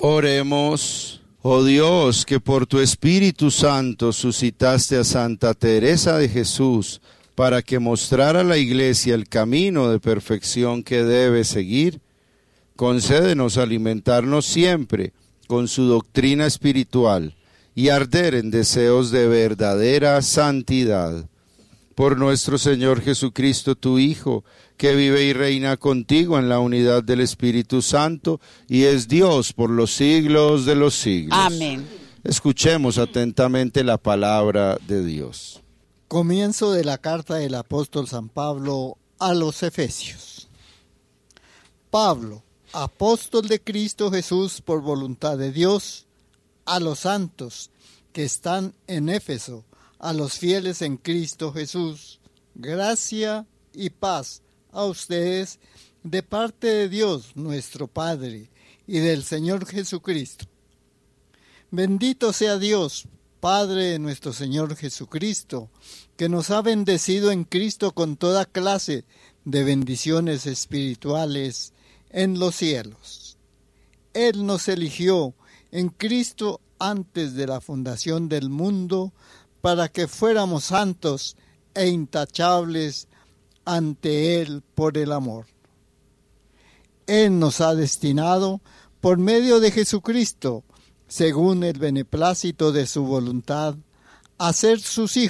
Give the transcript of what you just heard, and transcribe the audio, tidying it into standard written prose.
Oremos. Oh Dios, que por tu Espíritu Santo suscitaste a Santa Teresa de Jesús para que mostrara a la Iglesia el camino de perfección que debe seguir, concédenos alimentarnos siempre con su doctrina espiritual y arder en deseos de verdadera santidad. Por nuestro Señor Jesucristo, tu Hijo, que vive y reina contigo en la unidad del Espíritu Santo y es Dios por los siglos de los siglos. Amén. Escuchemos atentamente la palabra de Dios. Comienzo de la carta del apóstol San Pablo a los Efesios. Pablo, apóstol de Cristo Jesús por voluntad de Dios, a los santos que están en Éfeso, a los fieles en Cristo Jesús, gracia y paz a ustedes de parte de Dios nuestro Padre y del Señor Jesucristo. Bendito sea Dios, Padre de nuestro Señor Jesucristo, que nos ha bendecido en Cristo con toda clase de bendiciones espirituales en los cielos. Él nos eligió en Cristo antes de la fundación del mundo para que fuéramos santos e intachables ante Él por el amor. Él nos ha destinado, por medio de Jesucristo, según el beneplácito de su voluntad, a ser sus hijos,